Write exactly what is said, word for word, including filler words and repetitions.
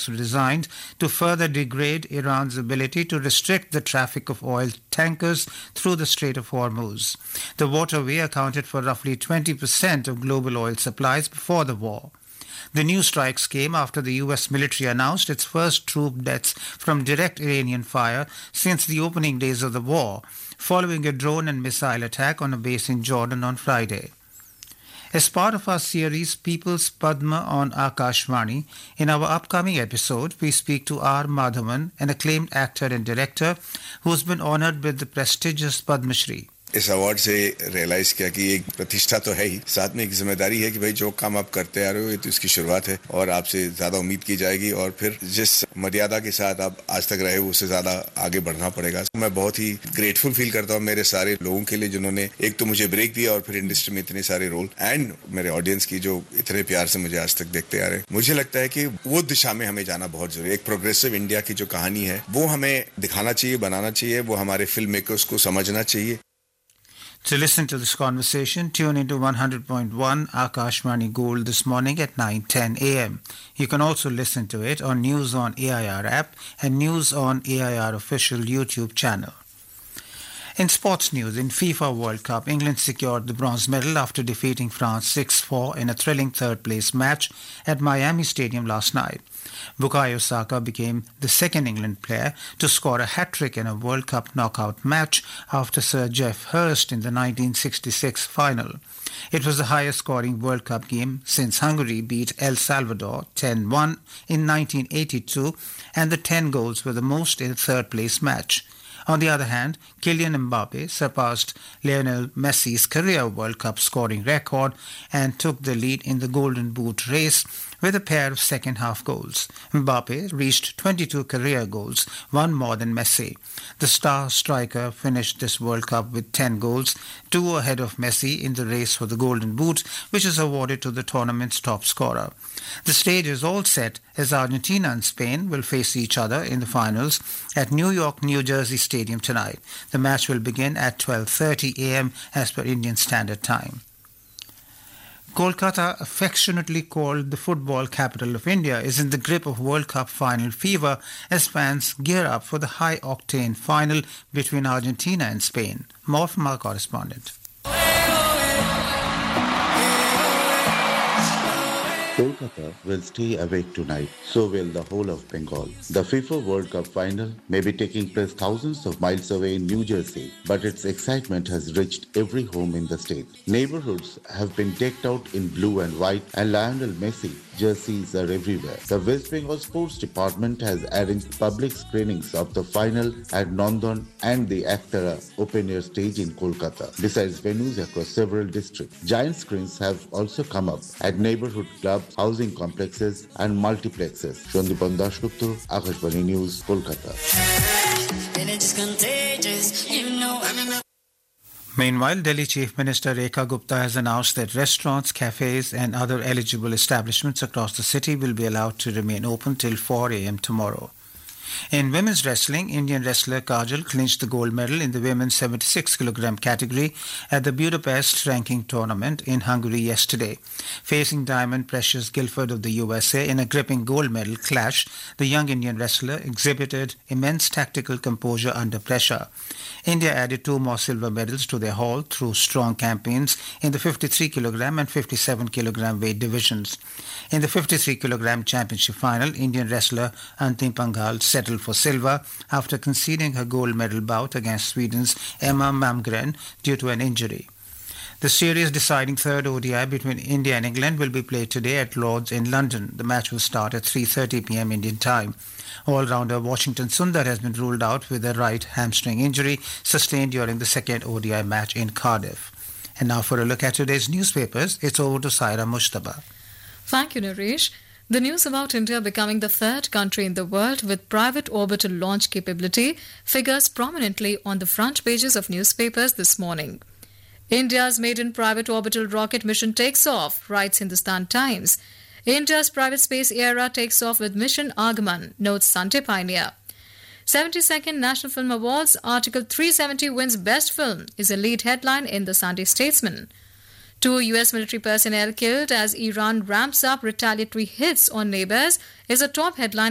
strikes were designed to further degrade Iran's ability to restrict the traffic of oil tankers through the Strait of Hormuz. The waterway accounted for roughly twenty percent of global oil supplies before the war. The new strikes came after the U S military announced its first troop deaths from direct Iranian fire since the opening days of the war, following a drone and missile attack on a base in Jordan on Friday. As part of our series People's Padma on Akashvani, in our upcoming episode, we speak to R. Madhavan, an acclaimed actor and director who's been honored with the prestigious Padma Shri. इस award से realise किया कि एक प्रतिष्ठा तो है ही, साथ में एक जिम्मेदारी है कि भाई जो काम आप करते आ रहे हो ये तो इसकी शुरुआत है और आपसे ज्यादा उम्मीद की जाएगी और फिर जिस मर्यादा के साथ आप आज तक रहे हो उससे ज्यादा आगे बढ़ना पड़ेगा। मैं बहुत ही ग्रेटफुल फील करता हूँ मेरे सारे लोगों के लिए जिन्होंने एक तो मुझे ब्रेक दिया और फिर इंडस्ट्री में इतने सारे रोल एंड मेरे ऑडियंस की जो इतने प्यार से मुझे आज तक देखते आ रहे हैं। मुझे लगता है कि वो दिशा में हमें जाना बहुत जरूरी है। एक प्रोग्रेसिव इंडिया की जो कहानी है वो हमें दिखाना चाहिए, बनाना चाहिए, वो हमारे फिल्म मेकर्स को समझना चाहिए। To listen to this conversation, tune into one hundred point one Akashvani Gold this morning at nine ten a m. You can also listen to it on News on A I R app and News on A I R official YouTube channel. In sports news, in FIFA World Cup, England secured the bronze medal after defeating France six four in a thrilling third-place match at Miami Stadium last night. Bukayo Saka became the second England player to score a hat-trick in a World Cup knockout match after Sir Geoff Hurst in the nineteen sixty-six final. It was the highest-scoring World Cup game since Hungary beat El Salvador ten one in nineteen eighty-two, and the ten goals were the most in a third-place match. On the other hand, Kylian Mbappe surpassed Lionel Messi's career World Cup scoring record and took the lead in the Golden Boot race with a pair of second-half goals. Mbappe reached twenty-two career goals, one more than Messi. The star striker finished this World Cup with ten goals, two ahead of Messi in the race for the Golden Boot, which is awarded to the tournament's top scorer. The stage is all set as Argentina and Spain will face each other in the finals at New York, New Jersey Stadium tonight. The match will begin at twelve thirty a m as per Indian Standard Time. Kolkata, affectionately called the football capital of India, is in the grip of World Cup final fever as fans gear up for the high-octane final between Argentina and Spain. More from our correspondent. Kolkata will stay awake tonight, so will the whole of Bengal. The FIFA World Cup final may be taking place thousands of miles away in New Jersey, but its excitement has reached every home in the state. Neighborhoods have been decked out in blue and white, and Lionel Messi jerseys are everywhere. The West Bengal Sports Department has arranged public screenings of the final at Nandan and the Aktara open-air stage in Kolkata, besides venues across several districts. Giant screens have also come up at neighborhood clubs, housing complexes and multiplexes. Shandipan Dasgupta, Akashvani News, Kolkata. Meanwhile, Delhi Chief Minister Rekha Gupta has announced that restaurants, cafes and other eligible establishments across the city will be allowed to remain open till four a m tomorrow. In women's wrestling, Indian wrestler Kajal clinched the gold medal in the women's seventy-six kilogram category at the Budapest ranking tournament in Hungary yesterday. Facing Diamond Precious Guilford of the U S A in a gripping gold medal clash, the young Indian wrestler exhibited immense tactical composure under pressure. India added two more silver medals to their haul through strong campaigns in the fifty-three kilogram and fifty-seven kilogram weight divisions. In the fifty-three kilogram championship final, Indian wrestler Antim Panghal settled for silver after conceding her gold medal bout against Sweden's Emma Malmgren due to an injury. The series deciding third O D I between India and England will be played today at Lord's in London. The match will start at three thirty p m Indian time. All-rounder Washington Sundar has been ruled out with a right hamstring injury sustained during the second O D I match in Cardiff. And now for a look at today's newspapers, it's over to Saira Mushtaba. Thank you, Naresh. The news about India becoming the third country in the world with private orbital launch capability figures prominently on the front pages of newspapers this morning. India's maiden private orbital rocket mission takes off, writes Hindustan Times. India's private space era takes off with Mission Agaman, notes Sunday Pioneer. seventy-second National Film Awards, Article three seventy wins Best Film is a lead headline in the Sunday Statesman. Two U S military personnel killed as Iran ramps up retaliatory hits on neighbors is a top headline